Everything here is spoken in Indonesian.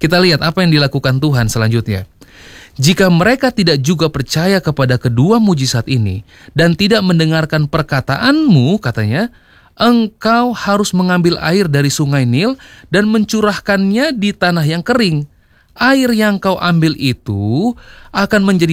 Kita lihat apa yang dilakukan Tuhan selanjutnya. Jika mereka tidak juga percaya kepada kedua mujizat ini dan tidak mendengarkan perkataanmu, katanya, engkau harus mengambil air dari sungai Nil dan mencurahkannya di tanah yang kering. Air yang kau ambil itu akan menjadi